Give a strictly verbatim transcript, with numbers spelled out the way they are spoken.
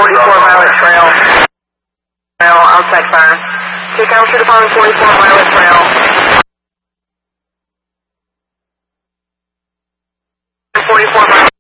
forty-four Violet Trail. Trail, outside fire. Take altitude upon forty-four Violet Trail. forty-four Violet